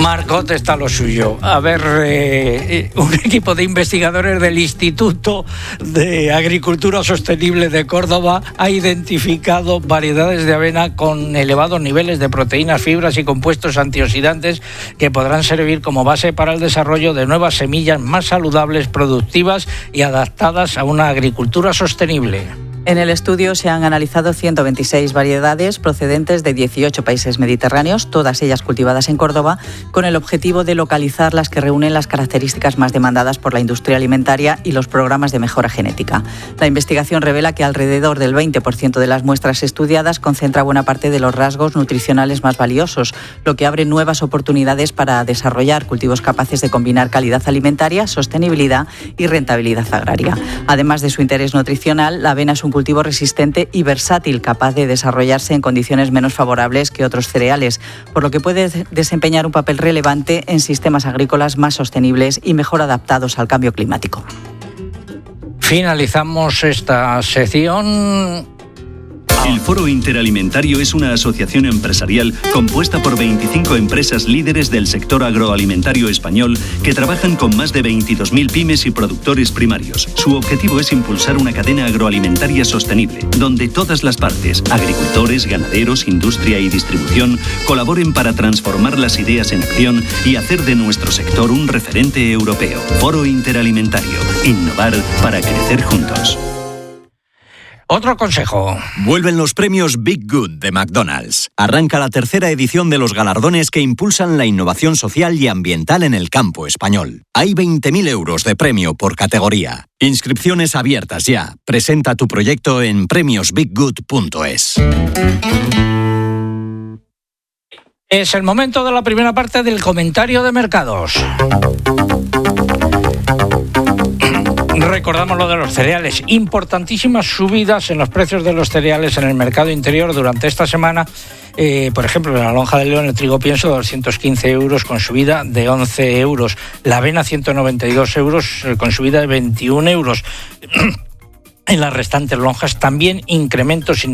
Marcot está a lo suyo. A ver, un equipo de investigadores del Instituto de Agricultura Sostenible de Córdoba ha identificado variedades de avena con elevados niveles de proteínas, fibras y compuestos antioxidantes que podrán servir como base para el desarrollo de nuevas semillas más saludables, productivas y adaptadas a una agricultura sostenible. En el estudio se han analizado 126 variedades procedentes de 18 países mediterráneos, todas ellas cultivadas en Córdoba, con el objetivo de localizar las que reúnen las características más demandadas por la industria alimentaria y los programas de mejora genética. La investigación revela que alrededor del 20% de las muestras estudiadas concentra buena parte de los rasgos nutricionales más valiosos, lo que abre nuevas oportunidades para desarrollar cultivos capaces de combinar calidad alimentaria, sostenibilidad y rentabilidad agraria. Además de su interés nutricional, la avena es un cultivo resistente y versátil, capaz de desarrollarse en condiciones menos favorables que otros cereales, por lo que puede desempeñar un papel relevante en sistemas agrícolas más sostenibles y mejor adaptados al cambio climático. Finalizamos esta sección. El Foro Interalimentario es una asociación empresarial compuesta por 25 empresas líderes del sector agroalimentario español que trabajan con más de 22.000 pymes y productores primarios. Su objetivo es impulsar una cadena agroalimentaria sostenible, donde todas las partes, agricultores, ganaderos, industria y distribución, colaboren para transformar las ideas en acción y hacer de nuestro sector un referente europeo. Foro Interalimentario. Innovar para crecer juntos. Otro consejo. Vuelven los premios Big Good de McDonald's. Arranca la tercera edición de los galardones que impulsan la innovación social y ambiental en el campo español. Hay 20.000 euros de premio por categoría. Inscripciones abiertas ya. Presenta tu proyecto en premiosbiggood.es. Es el momento de la primera parte del comentario de mercados. Recordamos lo de los cereales. Importantísimas subidas en los precios de los cereales en el mercado interior durante esta semana. Por ejemplo, en la lonja de León el trigo pienso 215 euros con subida de 11 euros. La avena 192 euros con subida de 21 euros. En las restantes lonjas también incrementos